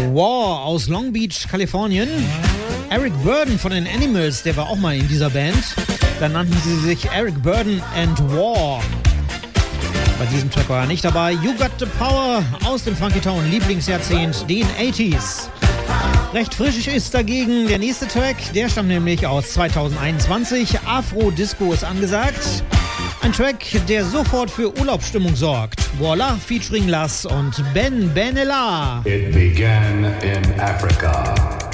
War aus Long Beach, Kalifornien. Eric Burdon von den Animals, der war auch mal in dieser Band. Dann nannten sie sich Eric Burdon and War. Bei diesem Track war er nicht dabei. You Got the Power aus dem Funky Town Lieblingsjahrzehnt, den 80s. Recht frisch ist dagegen der nächste Track, der stammt nämlich aus 2021. Afro Disco ist angesagt. Ein Track, der sofort für Urlaubsstimmung sorgt. Voila, featuring Lass und Ben Benella. It began in Africa.